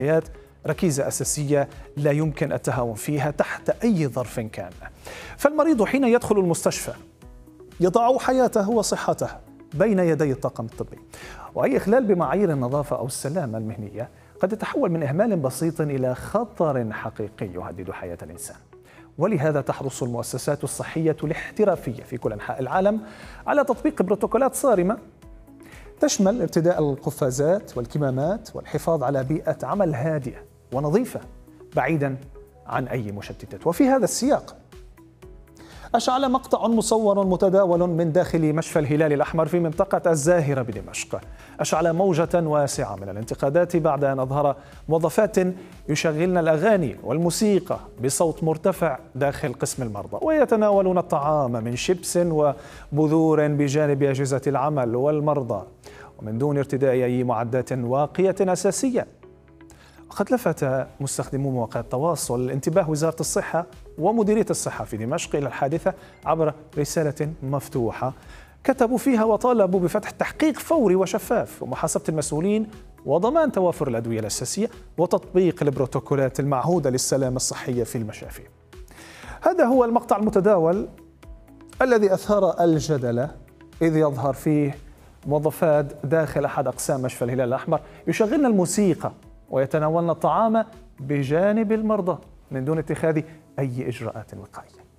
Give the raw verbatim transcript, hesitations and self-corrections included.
ركيزة أساسية لا يمكن التهاون فيها تحت أي ظرف كان. فالمريض حين يدخل المستشفى يضع حياته وصحته بين يدي الطاقم الطبي، وأي إخلال بمعايير النظافة أو السلامة المهنية قد يتحول من إهمال بسيط إلى خطر حقيقي يهدد حياة الإنسان. ولهذا تحرص المؤسسات الصحية الاحترافية في كل أنحاء العالم على تطبيق بروتوكولات صارمة تشمل ارتداء القفازات والكمامات والحفاظ على بيئة عمل هادئة ونظيفة بعيدا عن أي مشتتات. وفي هذا السياق أشعل مقطع مصور متداول من داخل مشفى الهلال الأحمر في منطقة الزاهرة بدمشق أشعل موجة واسعة من الانتقادات بعد أن أظهر موظفات يشغلن الأغاني والموسيقى بصوت مرتفع داخل قسم المرضى ويتناولون الطعام من شيبس وبذور بجانب أجهزة العمل والمرضى ومن دون ارتداء أي معدات واقية أساسية. وقد لفت مستخدمو مواقع التواصل انتباه وزارة الصحة ومديرية الصحة في دمشق إلى الحادثة عبر رسالة مفتوحة كتبوا فيها وطالبوا بفتح تحقيق فوري وشفاف ومحاسبة المسؤولين وضمان توافر الأدوية الأساسية وتطبيق البروتوكولات المعهودة للسلامة الصحية في المشافي. هذا هو المقطع المتداول الذي أثار الجدل إذ يظهر فيه موظفات داخل أحد أقسام مشفى الهلال الأحمر يشغلن الموسيقى ويتناولن الطعام بجانب المرضى من دون اتخاذ أي إجراءات وقائية.